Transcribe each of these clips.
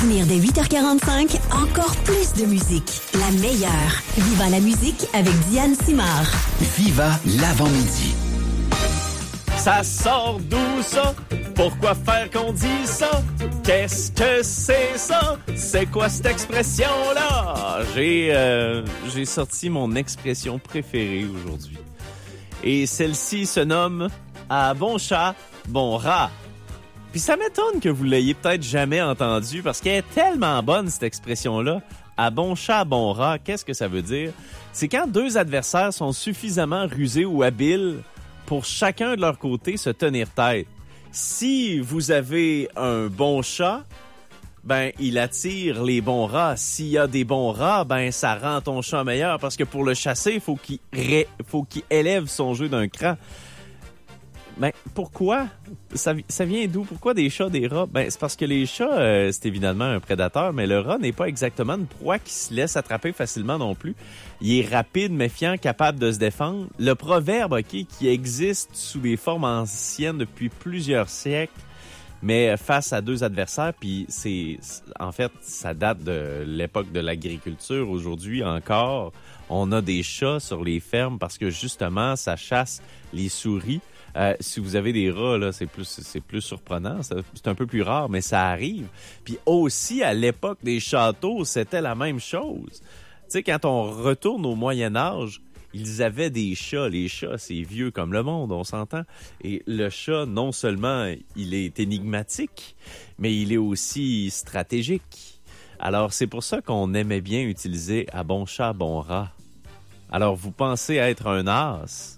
venir dès 8h45, encore plus de musique. La meilleure. Viva la musique avec Diane Simard. Viva l'avant-midi. Ça sort d'où ça? Pourquoi faire qu'on dit ça? Qu'est-ce que c'est ça? C'est quoi cette expression-là? J'ai sorti mon expression préférée aujourd'hui. Et celle-ci se nomme « À bon chat, bon rat ». Puis ça m'étonne que vous l'ayez peut-être jamais entendue parce qu'elle est tellement bonne, cette expression-là. « À bon chat, bon rat », qu'est-ce que ça veut dire? C'est quand deux adversaires sont suffisamment rusés ou habiles pour chacun de leur côté se tenir tête. Si vous avez un bon chat, ben il attire les bons rats. S'il y a des bons rats, ben ça rend ton chat meilleur parce que pour le chasser, il faut qu'il élève son jeu d'un cran. Ben pourquoi? Ça vient d'où? Pourquoi des chats, des rats? Ben c'est parce que les chats, c'est évidemment un prédateur, mais le rat n'est pas exactement une proie qui se laisse attraper facilement non plus. Il est rapide, méfiant, capable de se défendre. Le proverbe, qui existe sous des formes anciennes depuis plusieurs siècles, mais face à deux adversaires, puis en fait, ça date de l'époque de l'agriculture. Aujourd'hui encore, on a des chats sur les fermes parce que justement, ça chasse les souris. Si vous avez des rats, là, c'est plus surprenant. C'est un peu plus rare, mais ça arrive. Puis aussi, à l'époque des châteaux, c'était la même chose. Tu sais, quand on retourne au Moyen Âge, ils avaient des chats. Les chats, c'est vieux comme le monde, on s'entend. Et le chat, non seulement il est énigmatique, mais il est aussi stratégique. Alors, c'est pour ça qu'on aimait bien utiliser « à bon chat, bon rat ». Alors, vous pensez être un as?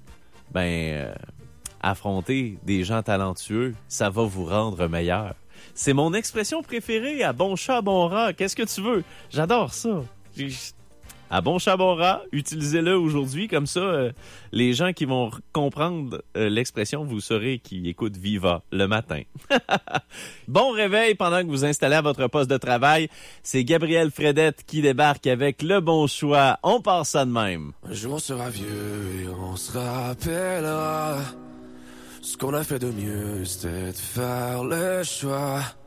Affronter des gens talentueux, ça va vous rendre meilleur. C'est mon expression préférée, à bon chat, bon rat. Qu'est-ce que tu veux? J'adore ça. À bon chat, bon rat, utilisez-le aujourd'hui. Comme ça, les gens qui vont comprendre l'expression, vous saurez qui écoutent Viva le matin. Bon réveil pendant que vous installez à votre poste de travail. C'est Gabriel Fredette qui débarque avec le bon choix. On part ça de même. Un jour on sera vieux et on se rappellera. Ce qu'on a fait de mieux, c'était de faire le choix